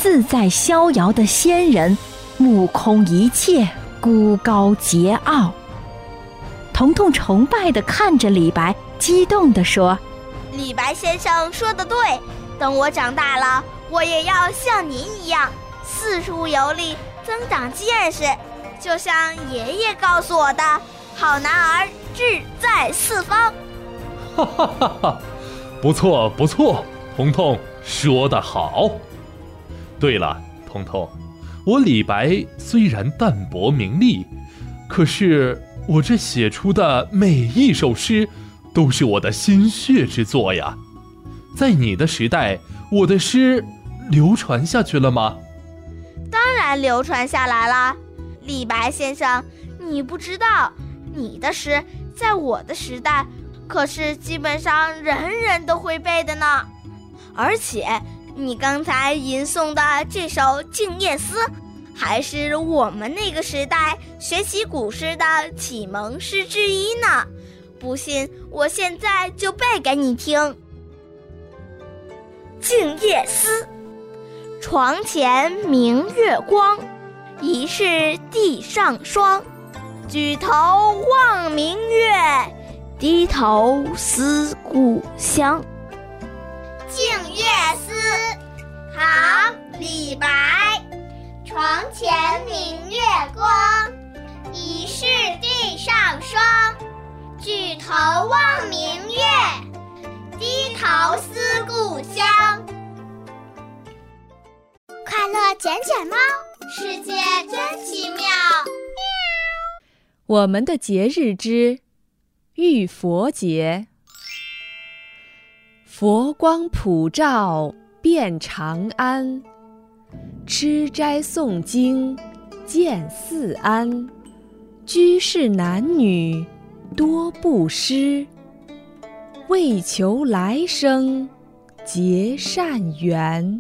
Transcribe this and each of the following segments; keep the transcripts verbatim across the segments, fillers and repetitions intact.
自在逍遥的仙人，目空一切，孤高桀骜。彤彤崇拜地看着李白，激动地说： 李白先生说得对，等我长大了，我也要像您一样四处游历，增长见识，就像爷爷告诉我的，好男儿志在四方。 哈哈哈哈，不错不错，彤彤说得好。对了，彤彤，我李白虽然淡泊名利，可是我这写出的每一首诗都是我的心血之作呀。在你的时代，我的诗流传下去了吗？ 当然流传下来了。李白先生，你不知道，你的诗在我的时代可是基本上人人都会背的呢。而且你刚才吟诵的这首《静夜思》，还是我们那个时代学习古诗的启蒙诗之一呢。不信，我现在就背给你听。《静夜思》，床前明月光，疑是地上霜。举头望明月，低头思故乡。 《静夜思》唐·李白，床前明月光，疑是地上霜。举头望明月，低头思故乡。快乐捡捡猫，世界真奇妙。 我们的节日之浴佛节。佛光普照遍长安，吃斋诵经见四安。居士男女多布施，为求来生结善缘。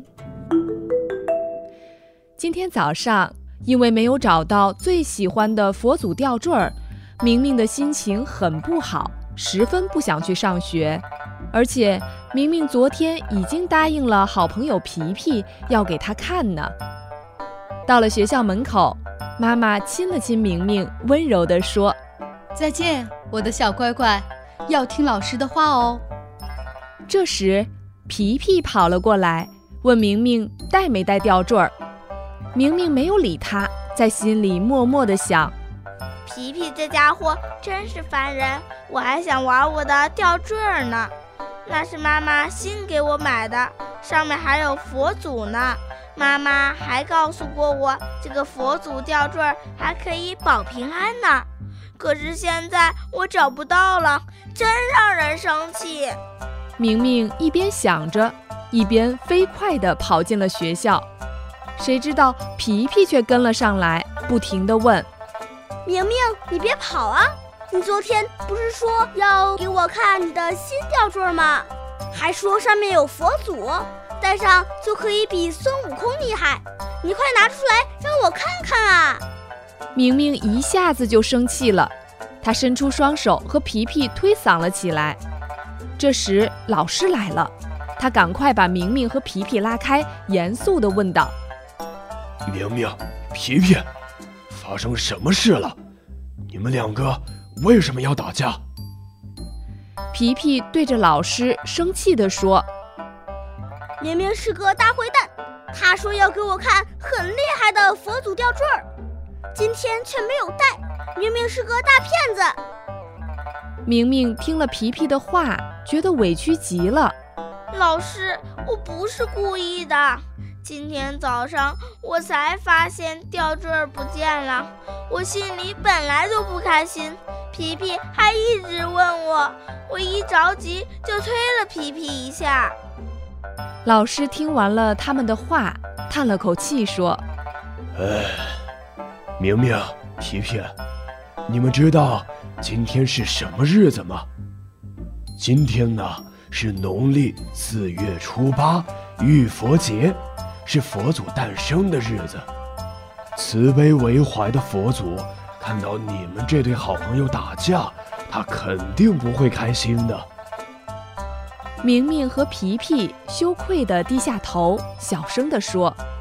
今天早上，因为没有找到最喜欢的佛祖吊坠儿，明明的心情很不好，十分不想去上学。而且明明昨天已经答应了好朋友皮皮要给他看呢。到了学校门口，妈妈亲了亲明明，温柔地说： 再见，我的小乖乖，要听老师的话哦。 这时皮皮跑了过来，问明明带没带吊坠儿。明明没有理他，在心里默默地想： 皮皮这家伙真是烦人，我还想玩我的吊坠呢。那是妈妈新给我买的，上面还有佛祖呢。妈妈还告诉过我，这个佛祖吊坠还可以保平安呢。可是现在我找不到了，真让人生气。 明明一边想着，一边飞快地跑进了学校。谁知道皮皮却跟了上来，不停地问： 明明，你别跑啊！你昨天不是说要给我看你的新吊坠吗？还说上面有佛祖，戴上就可以比孙悟空厉害。你快拿出来让我看看啊！ 明明一下子就生气了，他伸出双手和皮皮推搡了起来。这时老师来了，他赶快把明明和皮皮拉开，严肃地问道： 明明，皮皮，发生什么事了？你们两个为什么要打架？ 皮皮对着老师生气地说： 明明是个大坏蛋，他说要给我看很厉害的佛祖吊坠儿，今天却没有带，明明是个大骗子。 明明听了皮皮的话，觉得委屈极了。 老师，我不是故意的，今天早上我才发现吊坠不见了，我心里本来就不开心，皮皮还一直问我，我一着急就推了皮皮一下。 老师听完了他们的话，叹了口气说： 哎，明明，皮皮，你们知道今天是什么日子吗？今天呢，是农历四月初八，浴佛节，是佛祖诞生的日子。慈悲为怀的佛祖看到你们这对好朋友打架，他肯定不会开心的。 明明和皮皮羞愧地低下头，小声地说：